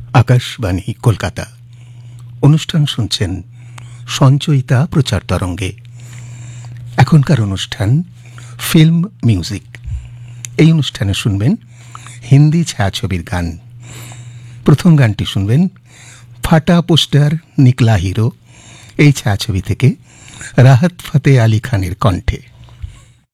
আকাশবাণী কলকাতা। অনুষ্ঠান শুনছেন সঞ্চয়িতা প্রচার তরঙ্গে। এখনকার অনুষ্ঠান ফিল্ম মিউজিক। এই অনুষ্ঠানে শুনবেন হিন্দি ছায়াছবির গান। প্রথম গানটি শুনবেন ফাটা পোস্টার নিকলা হিরো, এই ছায়াছবি থেকে রাহাত ফতে আলী খানের কণ্ঠে।